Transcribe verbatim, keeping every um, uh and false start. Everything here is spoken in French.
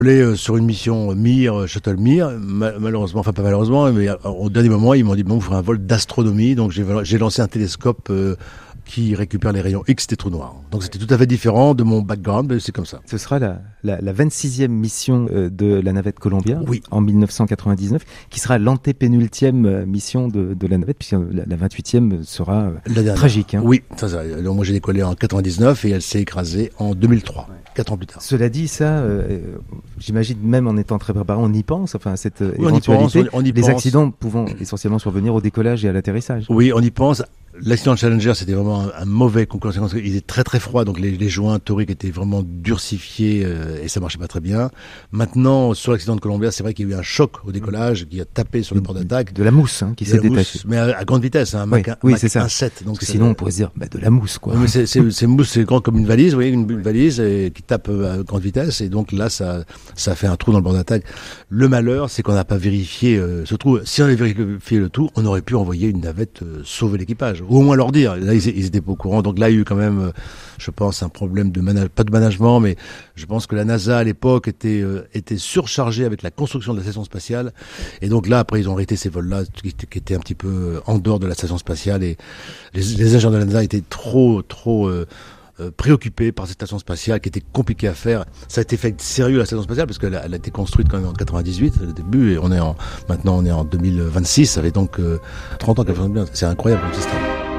Euh, sur une mission Mir, Shuttle Mir, Ma- malheureusement, enfin pas malheureusement, mais euh, au dernier moment, ils m'ont dit bon, vous ferez un vol d'astronomie, donc j'ai, j'ai lancé un télescope euh, qui récupère les rayons X des trous noirs. Donc c'était tout à fait différent de mon background, mais c'est comme ça. Ce sera la, la, la vingt-sixième mission euh, de la navette Columbia, Oui. En mille neuf cent quatre-vingt-dix-neuf, qui sera l'antépénultième euh, mission de, de la navette, puisque la, la vingt-huitième sera euh, La dernière. tragique. Hein. Oui, ça, ça. Alors, moi j'ai décollé en quatre-vingt-dix-neuf et elle s'est écrasée en deux mille trois, quatre ans plus tard. Cela dit, ça, euh, j'imagine même en étant très préparé, on y pense, enfin à cette euh, Oui, on y éventualité, pense, on y- on y les pense. accidents pouvant essentiellement survenir au décollage et à l'atterrissage. Oui, on y pense. L'accident de Challenger, c'était vraiment un, un mauvais concours. Il était très très froid, donc les, les joints toriques étaient vraiment durcifiés euh, et ça marchait pas très bien. Maintenant, sur l'accident de Columbia, c'est vrai qu'il y a eu un choc au décollage qui a tapé sur le port d'attaque. De la mousse hein, qui De s'est la mousse, détachée. mais à, à grande vitesse, hein, un Oui, Mach, un, oui, Mach c'est ça. un sept. Donc Parce que c'est- sinon, on pourrait se dire bah, de la mousse, quoi. Oui, mais c'est, c'est, c'est mousse, c'est grand comme une valise, vous voyez, une, une valise et, qui tape euh, à grande vitesse, et donc là, ça, ça fait un trou dans le bord d'attaque. Le malheur, c'est qu'on n'a pas vérifié euh, ce trou. Si on avait vérifié le tout, on aurait pu envoyer une navette euh, sauver l'équipage, ou au moins leur dire. Là, ils, ils étaient pas au courant, donc là, il y a eu quand même, euh, je pense, un problème de management, pas de management, mais je pense que la NASA à l'époque était euh, était surchargée avec la construction de la station spatiale, et donc là, après, ils ont arrêté ces vols-là qui, étaient- qui étaient un petit peu en dehors de la station spatiale, et les, les agents de la NASA étaient trop trop euh, euh, préoccupés par cette station spatiale qui était compliquée à faire. Ça a été fait sérieux la station spatiale parce qu'elle a, elle a été construite quand même en quatre-vingt-dix-huit au début, et on est en maintenant on est en deux mille vingt-six, ça fait donc euh, trente ans qu'elle fonctionne bien. C'est incroyable comme système.